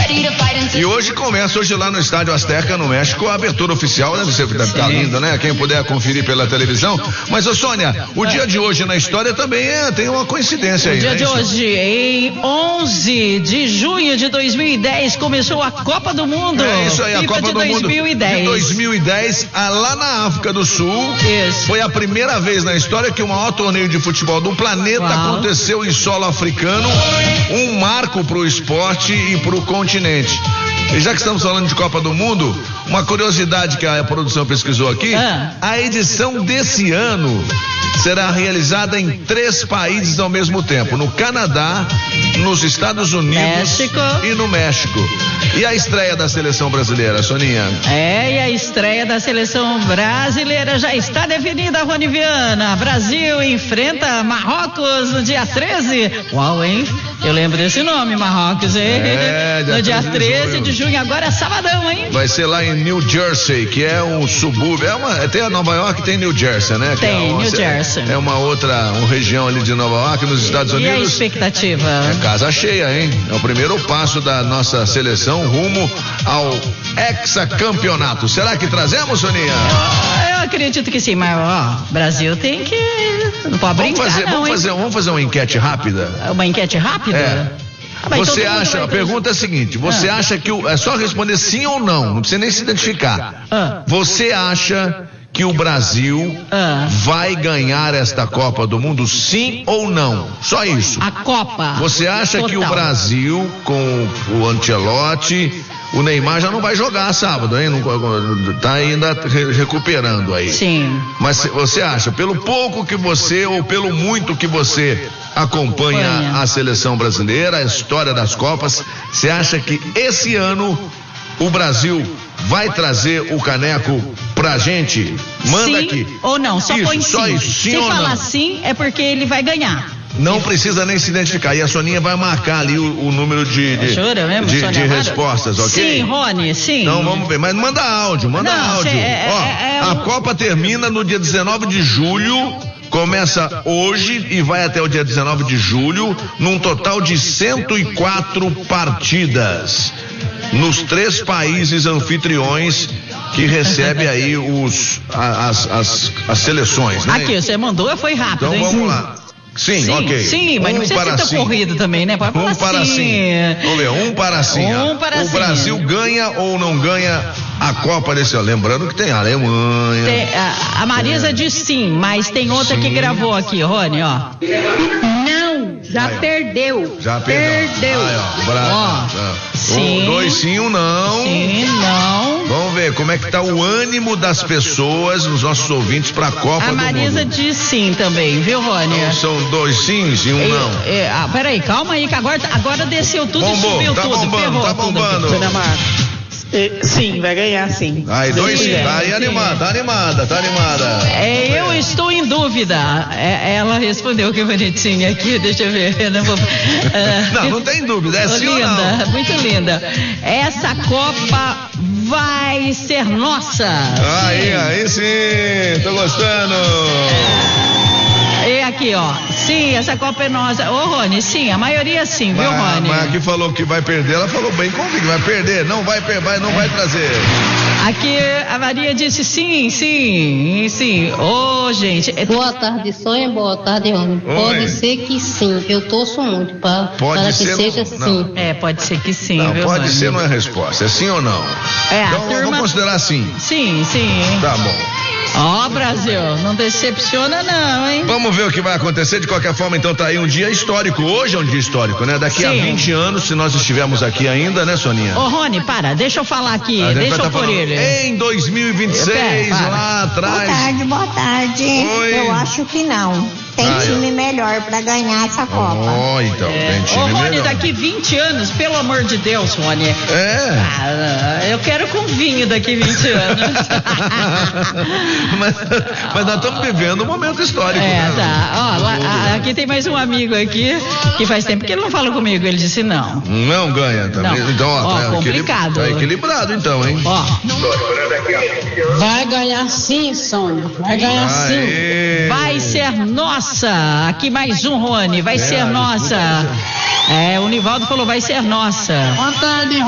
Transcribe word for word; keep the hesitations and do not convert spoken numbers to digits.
E hoje começa, hoje lá no Estádio Azteca, no México, a abertura oficial, deve ser, deve ficar linda, né? Quem puder conferir pela televisão. Mas, ô Sônia, o dia de hoje na história também é, tem uma coincidência aí, O dia né? de hoje, em onze de junho de dois mil e dez, começou a Copa do Mundo. É isso aí, a FIFA Copa de do Mundo dois mil e dez. de dois mil e dez, ah, lá na África do Sul. Isso. Foi a primeira vez na história que o maior torneio de futebol do planeta Uau. aconteceu em solo africano, um marco para o esporte e para o continente. E já que estamos falando de Copa do Mundo, uma curiosidade que a produção pesquisou aqui, Ah. a edição desse ano será realizada em três países ao mesmo tempo, no Canadá, nos Estados Unidos México. e no México. E a estreia da seleção brasileira, Soninha? É, e a estreia da seleção brasileira já está definida, Rony Viana. Brasil enfrenta Marrocos no dia treze. Uau, hein? Eu lembro desse nome, Marrocos, hein? É, dia no dia treze de treze junho. de junho, agora é sabadão, hein? Vai ser lá em New Jersey, que é um subúrbio, é uma, até a Nova York tem New Jersey, né? Que Tem, é uma, New Jersey. É uma outra uma região ali de Nova York, nos Estados E a Unidos. expectativa? É casa cheia, hein? É o primeiro passo da nossa seleção rumo ao hexacampeonato. Será que trazemos, Soninha? Eu, eu acredito que sim, mas ó, Brasil tem que... Não pode Vamos brincar, fazer, não, vamos hein? fazer, vamos fazer uma enquete rápida? Uma enquete rápida? É. Ah, mas Você todo mundo acha, vai a ter- pergunta é a seguinte, você Ah. acha que o, é só responder sim ou não, não precisa nem se identificar. Ah. Você acha que o Brasil Ah. vai ganhar esta Copa do Mundo, sim ou não? Só isso. A Copa. Você acha que o Total. Brasil, com o Ancelotti, o Neymar já não vai jogar sábado, hein? Não, tá ainda re- recuperando aí. Sim. Mas você acha, pelo pouco que você ou pelo muito que você acompanha Acompanha. a seleção brasileira, a história das Copas, você acha que esse ano o Brasil vai trazer o caneco pra gente? Manda Sim aqui. ou não, só isso, põe só sim. isso, sim Se ou falar não? sim, é porque ele vai ganhar. Não precisa nem se identificar. E a Soninha vai marcar ali o, o número de, de, Jura mesmo, de, Sônia de Amaro? respostas, ok? Sim, Rony, sim. Então vamos ver, mas manda áudio, manda Não, áudio. cê- é- Ó, é- é a um- Copa termina no dia dezenove de julho, começa hoje e vai até o dia dezenove de julho, num total de cento e quatro partidas, nos três países anfitriões que recebe aí os, a- as, as, as seleções, né? Aqui, você mandou, foi rápido, Então hein? vamos lá. Sim, Sim, ok. sim, mas não um precisa para ser tão sim. corrido também, né? Pode Um falar para sim. sim. Vamos ver, um para sim. Um ó. para o sim. Brasil ganha ou não ganha a Copa desse ano? Lembrando que tem a Alemanha. Tem- a, a Marisa diz sim, mas tem outra Sim. que gravou aqui, Rony, ó. Não, já Aí, ó. perdeu. Já perdeu. Perdeu. Aí, ó, Brasil. Ó, Tá. sim. Um, dois sim, um não. Sim, não. Vamos ver como é que tá o ânimo das pessoas, dos nossos ouvintes, para a Copa A do Marisa Mundo. diz sim também, viu, Rony? Então, são dois sims e um E- não. é, ah, peraí, calma aí, que agora, agora desceu tudo Bombou, e subiu tá tudo. bombando, ferrou tá tudo aqui. bombando. Dona Marta. Eh, Sim, vai ganhar sim. Aí, dois sim. Sim. Tá aí animada, tá animada, tá animada. É, eu estou em dúvida. É, ela respondeu que bonitinha aqui, deixa eu ver. Eu não, vou, é, Não, não tem dúvida, é sim ou não? linda, muito linda. Essa Copa vai ser nossa. Aí, Sim. aí sim, tô gostando. E aqui, ó. Sim, essa Copa é nossa. Ô, Rony, sim, a maioria sim, viu, Mas, Rony? mas aqui falou que vai perder, ela falou bem convicto, vai perder, não vai, per- vai, não vai trazer. Aqui a Maria disse sim, sim, sim. Ô, gente. é- Boa tarde, Sônia. Boa tarde, Rony. Oi. Pode ser que sim. Eu torço muito pra, Pode para que ser, seja não. sim. É, pode ser que sim, Não, viu, pode Rony? ser, não é resposta, é sim ou não? É, a Então turma- vamos considerar sim. Sim, sim. Tá bom. Ó, Brasil, não decepciona não, hein? Vamos ver o que vai acontecer. De qualquer forma, então tá aí um dia histórico. Hoje é um dia histórico, né? Daqui a Sim. vinte anos, se nós estivermos aqui ainda, né, Soninha? Ô, Rony, para, deixa eu falar aqui, A gente deixa vai eu tá pôr falando, ele. Em dois mil e vinte e seis, Pera, para. lá Boa atrás. tarde, boa tarde. Oi. Eu acho que não. Tem Ah, time melhor pra ganhar essa Copa. Ó, então, tem Ô, time Rony, melhor. daqui vinte anos, pelo amor de Deus, Rony. É. Ah, eu quero com vinho daqui vinte anos. mas, mas nós estamos vivendo um momento histórico. É, né? tá. Ó, lá- a- aqui tem mais um amigo aqui que faz tempo que ele não fala comigo. Ele disse não. Não ganha também. Não. Então, ó, Ó, tá, complicado. equili- tá equilibrado, então, hein? Ó, Vai ganhar sim, Sônia. Vai ganhar sim. Aê. vai ser nossa. Aqui mais um, Rony. Vai ser a nossa. É, o Nivaldo falou vai ser nossa. Boa tarde,